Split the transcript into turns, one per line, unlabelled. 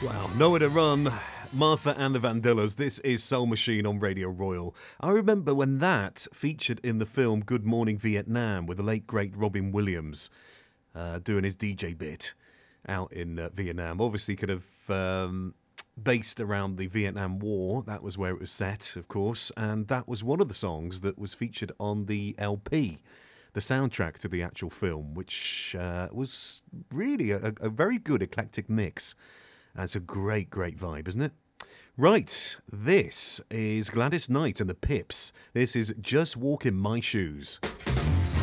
Wow, nowhere to run. Martha and the Vandellas. This is Soul Machine on Radio Royal. I remember when that featured in the film Good Morning Vietnam with the late great Robin Williams doing his DJ bit out in Vietnam. Obviously, could have based around the Vietnam War. That was where it was set, of course, and that was one of the songs that was featured on the LP, the soundtrack to the actual film, which was really a very good eclectic mix. And it's a great, great vibe, isn't it? Right, this is Gladys Knight and the Pips. This is Just Walk in My Shoes.